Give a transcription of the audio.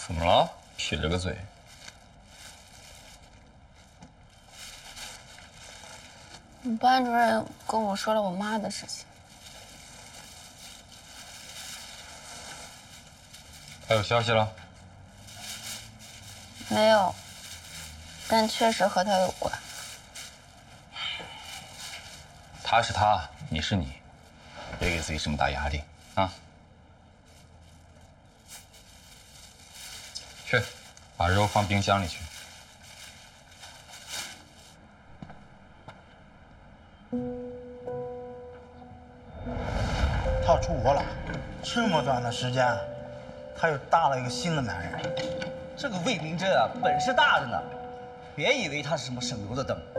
怎么了？撇着个嘴。 班主任跟我说了我妈的事情。 还有消息了？ 没有，但确实和他有关。 他是他，你是你，别给自己这么大压力啊！去，把肉放冰箱里去。 他出国了，这么短的时间，他又搭了一个新的男人。 这个魏明真啊，本事大着呢，别以为他是什么省油的灯。